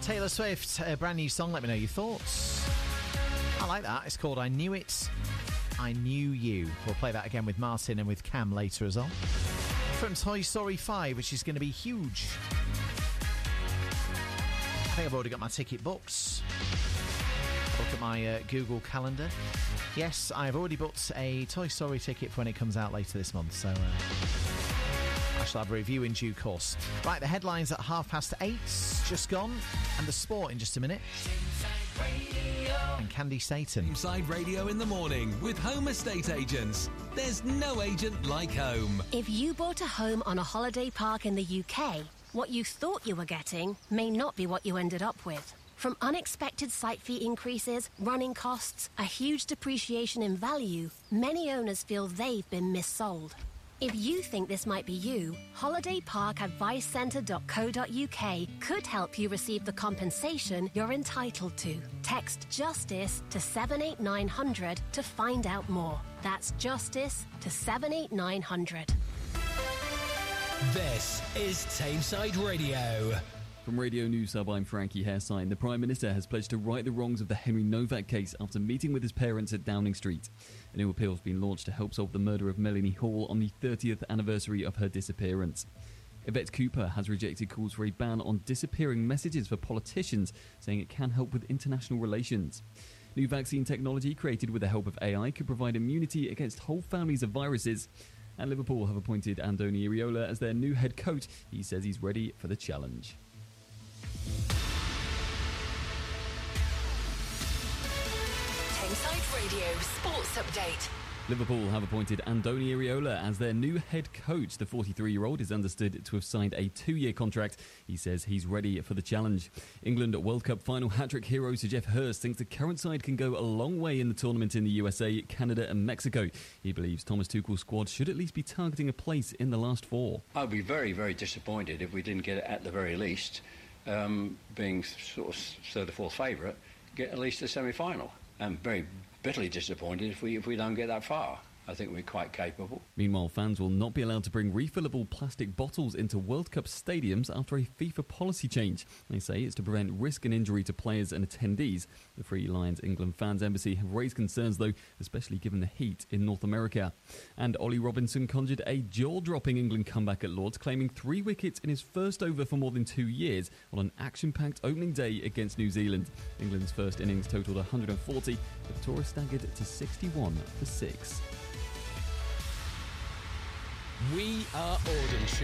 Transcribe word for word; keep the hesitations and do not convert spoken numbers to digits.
Taylor Swift, a brand new song. Let me know your thoughts. I like that. It's called I Knew It, I Knew You. We'll play that again with Martin and with Cam later as well. From Toy Story five, which is going to be huge. I think I've already got my ticket booked. Look at my uh, Google Calendar. Yes, I've already booked a Toy Story ticket for when it comes out later this month, so uh, I shall have a review in due course. Right, the headlines at half past eight, just gone, and the sport in just a minute. And Candy Satan. Inside Radio in the morning with Home Estate Agents. There's no agent like home. If you bought a home on a holiday park in the U K, what you thought you were getting may not be what you ended up with. From unexpected site fee increases, running costs, a huge depreciation in value, many owners feel they've been missold. If you think this might be you, holiday park advice centre dot co dot uk could help you receive the compensation you're entitled to. Text JUSTICE to seven eight nine hundred to find out more. That's JUSTICE to seven eight nine hundred. This is Tameside Radio. From Radio News Hub, I'm Frankie Hairsine. The Prime Minister has pledged to right the wrongs of the Henry Novak case after meeting with his parents at Downing Street. A new appeal has been launched to help solve the murder of Melanie Hall on the thirtieth anniversary of her disappearance. Yvette Cooper has rejected calls for a ban on disappearing messages for politicians, saying it can help with international relations. New vaccine technology created with the help of A I could provide immunity against whole families of viruses. And Liverpool have appointed Andoni Iraola as their new head coach. He says he's ready for the challenge. Tameside Radio Sports Update. Liverpool have appointed Andoni Iraola as their new head coach. The forty-three-year-old is understood to have signed a two-year contract. He says he's ready for the challenge. England World Cup final hat-trick hero Sir Geoff Hurst thinks the current side can go a long way in the tournament in the U S A, Canada and Mexico. He believes Thomas Tuchel's squad should at least be targeting a place in the last four. I'd be very, very disappointed if we didn't get it at the very least, um, being sort of third or fourth favourite, get at least a semi-final. I'm very bitterly disappointed if we if we don't get that far. I think we're quite capable. Meanwhile, fans will not be allowed to bring refillable plastic bottles into World Cup stadiums after a FIFA policy change. They say it's to prevent risk and injury to players and attendees. The Free Lions England Fans Embassy have raised concerns, though, especially given the heat in North America. And Ollie Robinson conjured a jaw-dropping England comeback at Lord's, claiming three wickets in his first over for more than two years on an action-packed opening day against New Zealand. England's first innings totalled one hundred forty, the Victoria staggered to sixty-one for six. We are Audenshaw.